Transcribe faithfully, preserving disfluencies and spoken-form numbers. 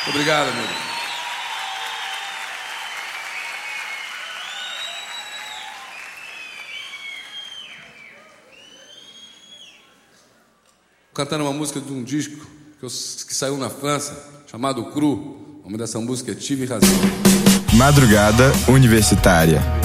Obrigado, amigo. Cantando uma música de um disco que, eu, que saiu na França, chamado Cru. O nome dessa música é Tive Razão. Madrugada Universitária.